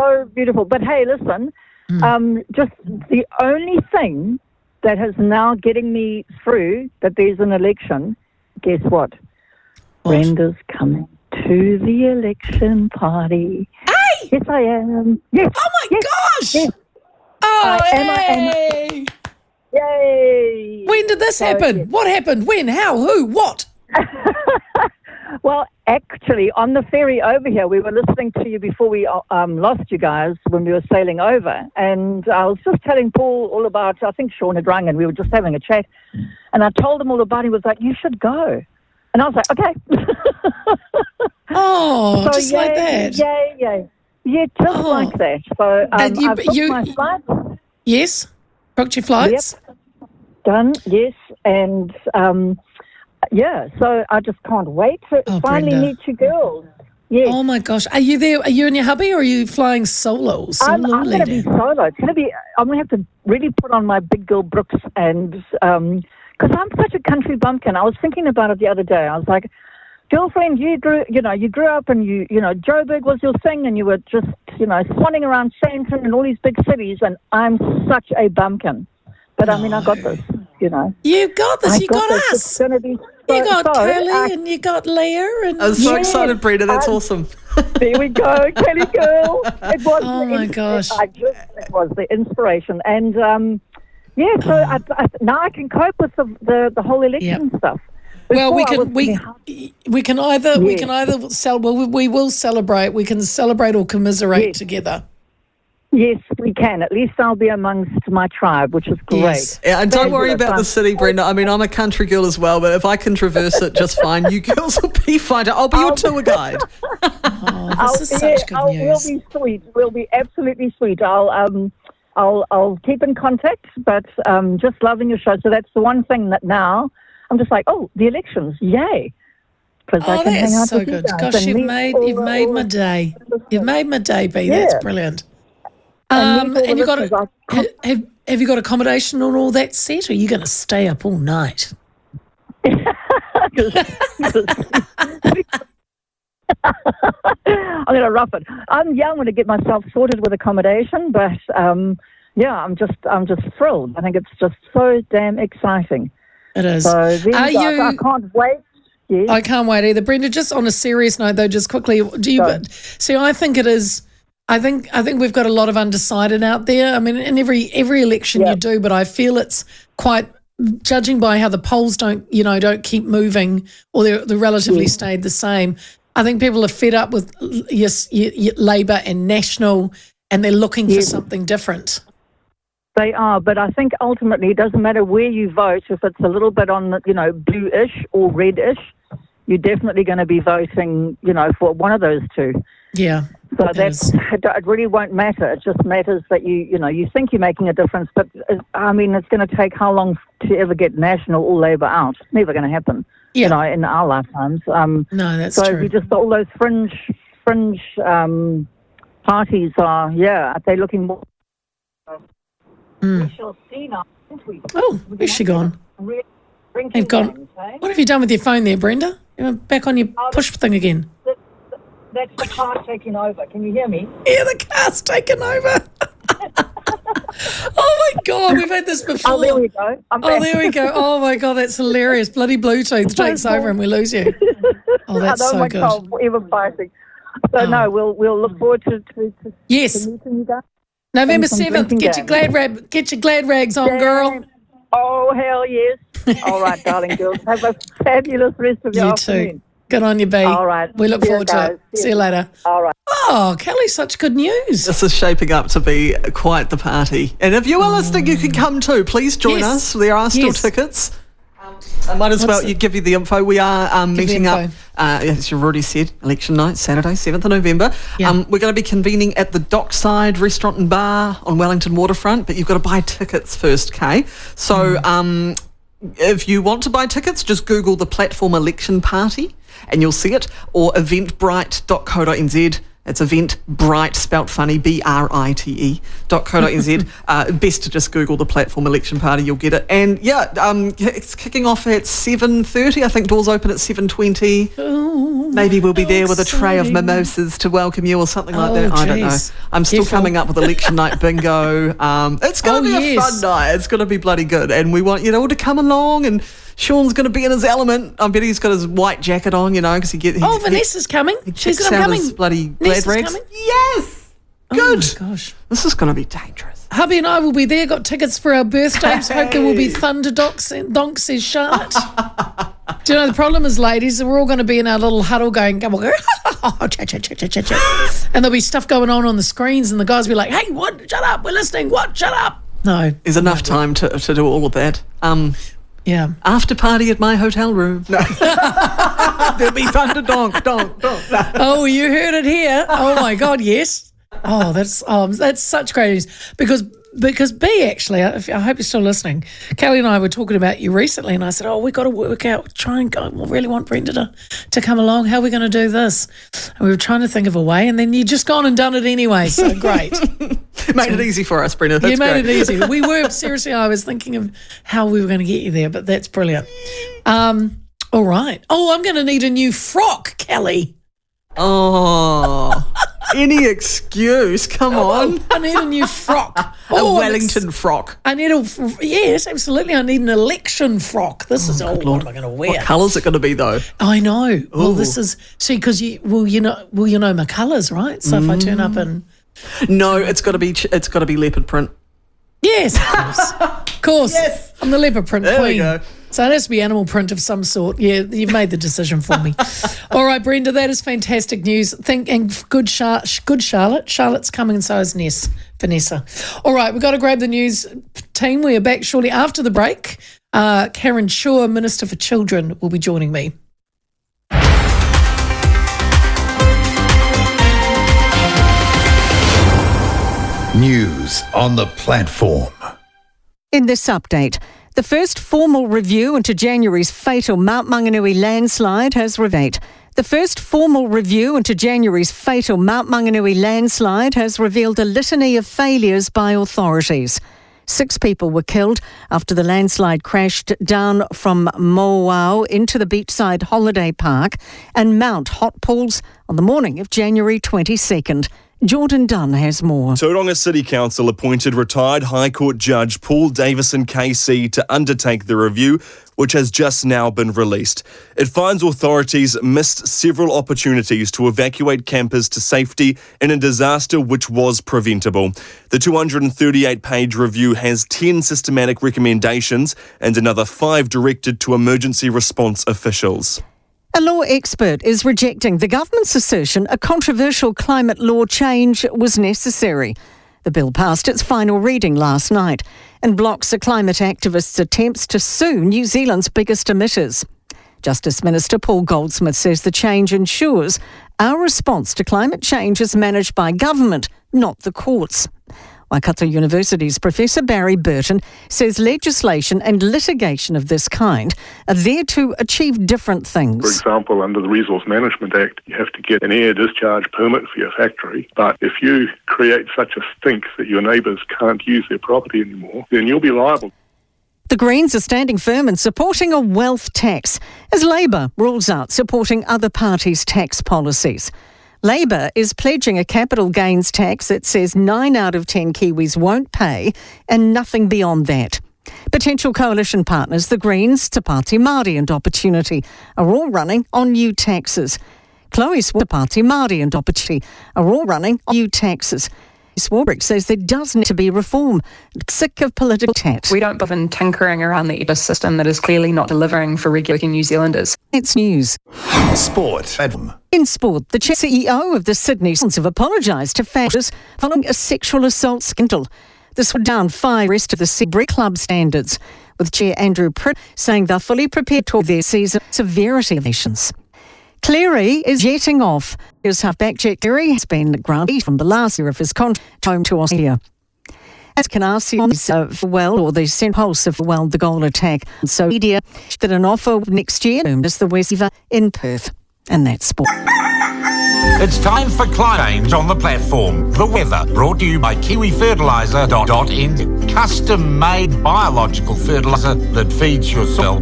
so beautiful. But hey, listen, just the only thing that is now getting me through that there's an election, guess what? Brenda's coming to the election party. Hey! Yes, I am. Yes. Oh, my gosh! Yes. Oh, I hey! Yay! When did this happen? Yes. What happened? When? How? Who? What? Well, actually, on the ferry over here, we were listening to you before we lost you guys when we were sailing over. And I was just telling Paul all about, I think Sean had rung, and we were just having a chat. And I told him all about it. He was like, you should go. And I was like, okay. Oh, so just like that. Yay. Yeah, just like that. So I've booked my flights. Yes? Booked your flights? Yep. Done, yes. And... yeah, so I just can't wait to finally Brenda. meet you girls. Yes. Oh, my gosh. Are you there? Are you and your hubby, or are you flying solo? I'm going to be solo. I'm going to have to really put on my big girl Brooks, and because I'm such a country bumpkin. I was thinking about it the other day. I was like, girlfriend, you grew up, and Joburg was your thing, and you were just, swanning around Sandton and all these big cities, and I'm such a bumpkin. But I mean, I got this, You got this. You got us. It's going to be you got Kelly and you got Leah. And I'm so excited, Brenda. That's awesome. There we go, Kelly girl. It was oh, my gosh. It was the inspiration. And, so now I can cope with the whole election stuff. Well, we can either we will celebrate. We can celebrate or commiserate together. Yes, we can. At least I'll be amongst my tribe, which is great. Yes. Yeah, and don't worry about the city, Brenda. I mean, I'm a country girl as well, but if I can traverse it just fine, you girls will be fine. I'll be your tour guide. This is such good news. We'll be sweet. We'll be absolutely sweet. I'll keep in contact, but just loving your show. So that's the one thing that now I'm just like, the elections, yay. Oh, that is so good. Gosh, you've made my day. You've made my day, B. Yeah. That's brilliant. And you got have you got accommodation and all that set, or are you going to stay up all night? I'm going to rough it. I'm going to get myself sorted with accommodation, but I'm just thrilled. I think it's just so damn exciting. It is. So I can't wait. Yes. I can't wait either, Brenda. Just on a serious note, though, just quickly, I think it is. I think we've got a lot of undecided out there. I mean, in every election you do, but I feel it's quite, judging by how the polls don't keep moving, or they're relatively stayed the same. I think people are fed up with Labor and National, and they're looking for something different. They are, but I think ultimately it doesn't matter where you vote. If it's a little bit on the, bluish or reddish, you're definitely going to be voting, for one of those two. Yeah. So it really won't matter. It just matters that you think you're making a difference. But I mean, it's going to take how long to ever get National or Labor out? It's never going to happen. Yeah. In our lifetimes. No, that's true. So we just all those fringe parties are they're looking more. We shall see now. Oh, where's she gone? They've gone. What have you done with your phone there, Brenda? You're back on your push thing again. That's the car taking over. Can you hear me? Yeah, the car's taken over. Oh, my God. We've had this before. Oh, there we go. There we go. Oh, my God. That's hilarious. Bloody Bluetooth takes over and we lose you. Oh, that's so good. I know forever biting. So, no, we'll look forward to meeting you guys. November 7th. Get your glad rags on, girl. Oh, hell yes. All right, darling girls. Have a fabulous rest of your afternoon. Too. Good on you, B. All right. We look forward to it. See you later. All right. Oh, Kelly, such good news. This is shaping up to be quite the party. And if you are listening, you can come too. Please join us. There are still tickets. I might as well give you the info. We are meeting up, as you've already said, election night, Saturday, 7th of November. Yeah. We're going to be convening at the Dockside Restaurant and Bar on Wellington Waterfront, but you've got to buy tickets first, Kay. So if you want to buy tickets, just Google the platform election party and you'll see it, or eventbrite.co.nz. It's Eventbrite, spelt funny, BRITE.co.nz. Best to just Google the platform Election Party, you'll get it. And it's kicking off at 7:30. I think doors open at 7:20. Maybe we'll be there with a tray of mimosas to welcome you or something like that. I don't know. I'm still coming up with election night bingo. It's going to be a fun night. It's going to be bloody good. And we want you all to come along, and Sean's going to be in his element. I bet he's got his white jacket on, because Vanessa's coming. She's coming. His bloody glad rags. Coming? Yes. Good. Oh my gosh. This is going to be dangerous. Hubby and I will be there. Got tickets for our birthdays. Hope there will be thunder donks, says Charlotte. Do you know the problem is, ladies, we're all going to be in our little huddle going, chat. And there'll be stuff going on the screens, and the guys will be like, hey, what? Shut up. We're listening. What? Shut up. No. There's enough time to do all of that. Yeah. After party at my hotel room. No. There'll be thunder donk. Oh, you heard it here. Oh my God, yes. Oh, that's such great news. Because B, actually, I hope you're still listening. Kelly and I were talking about you recently, and I said, we've got to work out, try and go. We really want Brenda to come along. How are we going to do this? And we were trying to think of a way, and then you just gone and done it anyway. So great. Made it easy for us, Brenda. That's made it easy. We were, seriously, I was thinking of how we were going to get you there, but that's brilliant. All right. Oh, I'm going to need a new frock, Kelly. Oh, any excuse. Come on. I need a new frock. A Wellington frock. Yes, absolutely. I need an election frock. This is, what am I going to wear? What colour's it going to be, though? I know. Ooh. Well, this is, see, because you know my colours, right? So if I turn up and... No, it's got to be leopard print. Yes, of course. Yes. I'm the leopard print queen. There we go. So it has to be animal print of some sort. Yeah, you've made the decision for me. All right, Brenda, that is fantastic news. Good Charlotte. Charlotte's coming, and so is Vanessa. All right, we've got to grab the news team. We are back shortly after the break. Karen Chua, Minister for Children, will be joining me. News on the platform. In this update, the first formal review into January's fatal Mount Maunganui landslide has revealed. The first formal review into January's fatal Mount Maunganui landslide has revealed a litany of failures by authorities. 6 people were killed after the landslide crashed down from Moauau into the beachside holiday park and Mount Hot Pools on the morning of January 22nd. Jordan Dunn has more. Tauranga City Council appointed retired High Court Judge Paul Davison KC to undertake the review, which has just now been released. It finds authorities missed several opportunities to evacuate campers to safety in a disaster which was preventable. The 238-page review has 10 systematic recommendations and another 5 directed to emergency response officials. A law expert is rejecting the government's assertion a controversial climate law change was necessary. The bill passed its final reading last night and blocks a climate activist's attempts to sue New Zealand's biggest emitters. Justice Minister Paul Goldsmith says the change ensures our response to climate change is managed by government, not the courts. Waikato University's Professor Barry Burton says legislation and litigation of this kind are there to achieve different things. For example, under the Resource Management Act, you have to get an air discharge permit for your factory. But if you create such a stink that your neighbours can't use their property anymore, then you'll be liable. The Greens are standing firm in supporting a wealth tax as Labour rules out supporting other parties' tax policies. Labour is pledging a capital gains tax that says 9 out of 10 Kiwis won't pay and nothing beyond that. Potential coalition partners, the Greens, Te Pāti Māori and Opportunity, are all running on new taxes. Chloe Te Pāti Māori and Opportunity are all running on new taxes. Swarbrick says there does need to be reform. Sick of political tat. We don't believe in tinkering around the ecosystem that is clearly not delivering for regular New Zealanders. It's news. Sport. In sport, the CEO of the Sydney Swans have apologised to fans following a sexual assault scandal. This would down 5 rest of the Sydney club standards, with Chair Andrew Pritt saying they're fully prepared to their season severity nations. Cleary is jetting off. His halfback Jack Cleary has been granted from the last year of his contract home to Australia. As Canarsie the St. Pulse of the goal attack. So media that an offer next year as the West in Perth. And that's sport. It's time for climate change on the platform. The weather, brought to you by kiwifertiliser.nz. Custom-made biological fertiliser that feeds your soil